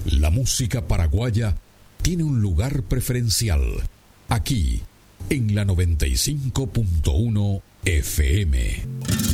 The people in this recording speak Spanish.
La música paraguaya tiene un lugar preferencial aquí en la 95.1 FM.